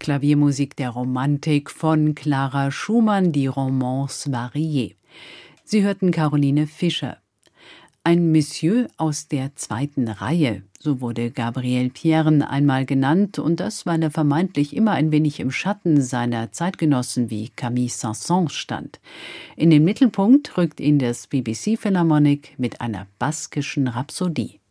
Klaviermusik der Romantik von Clara Schumann, die Romance variée. Sie hörten Caroline Fischer. Ein Monsieur aus der zweiten Reihe, so wurde Gabriel Piern einmal genannt, und das, weil er vermeintlich immer ein wenig im Schatten seiner Zeitgenossen wie Camille Saint-Saëns stand. In den Mittelpunkt rückt ihn das BBC Philharmonic mit einer baskischen Rhapsodie.